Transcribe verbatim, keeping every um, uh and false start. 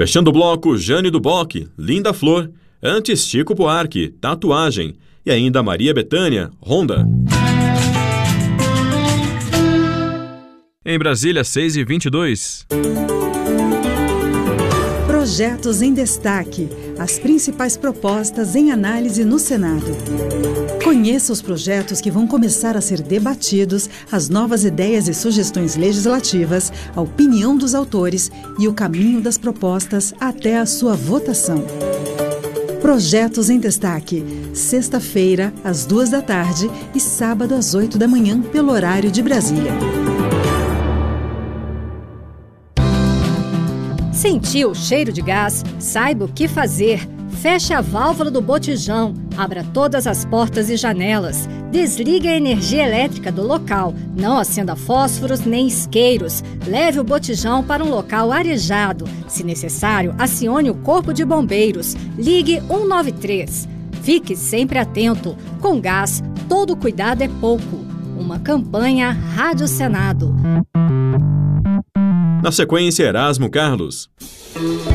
Fechando o bloco, Jane do Bock, Linda Flor. Antes, Chico Buarque, Tatuagem. E ainda Maria Bethânia, Honda. Em Brasília, seis e vinte e dois. Projetos em destaque. As principais propostas em análise no Senado. Conheça os projetos que vão começar a ser debatidos, as novas ideias e sugestões legislativas, a opinião dos autores e o caminho das propostas até a sua votação. Projetos em destaque. Sexta-feira, às duas da tarde e sábado às oito da manhã, pelo horário de Brasília. Sentiu o cheiro de gás? Saiba o que fazer. Feche a válvula do botijão, abra todas as portas e janelas, desligue a energia elétrica do local, não acenda fósforos nem isqueiros, leve o botijão para um local arejado. Se necessário, acione o corpo de bombeiros, ligue um nove três. Fique sempre atento. Com gás, todo cuidado é pouco. Uma campanha Rádio Senado. Na sequência, Erasmo Carlos.